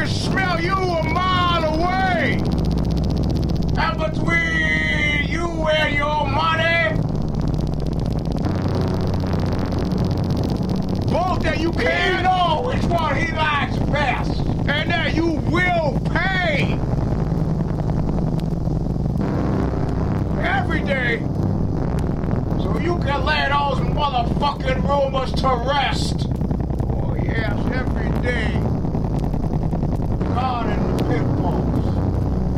can smell you a mile away. And between you and your money, both that you can't know which one he likes best, and that you will pay every day, so you can lay those motherfucking rumors to rest.